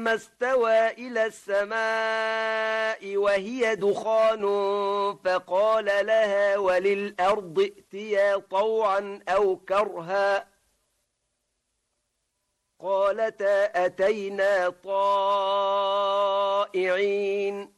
ثم استوى إلى السماء وهي دخان فقال لها وللأرض ائتيا طوعا أو كرها قالتا أتينا طائعين